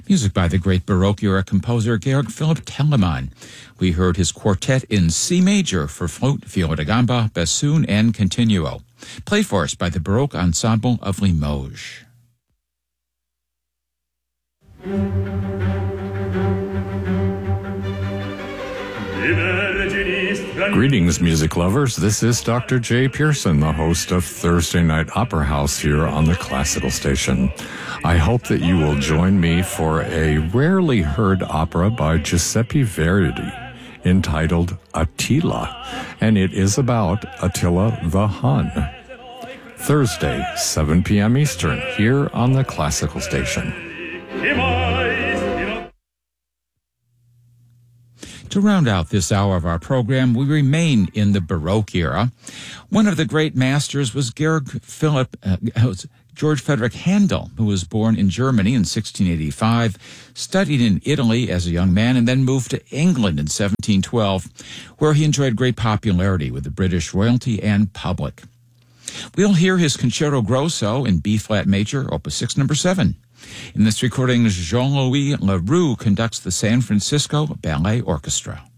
Music by the great Baroque-era composer Georg Philipp Telemann. We heard his quartet in C major for flute, viola da gamba, bassoon, and continuo, played for us by the Baroque Ensemble of Limoges. Greetings, music lovers. This is Dr. Jay Pearson, the host of Thursday Night Opera House here on the Classical Station. I hope that you will join me for a rarely heard opera by Giuseppe Verdi entitled Attila, and it is about Attila the Hun. Thursday, 7 p.m. Eastern, here on the Classical Station. To round out this hour of our program, we remain in the Baroque era. One of the great masters was Georg Friedrich Handel, who was born in Germany in 1685, studied in Italy as a young man, and then moved to England in 1712, where he enjoyed great popularity with the British royalty and public. We'll hear his Concerto Grosso in B-flat major, Opus 6, number 7. In this recording, Jean-Louis Leroux conducts the San Francisco Ballet Orchestra.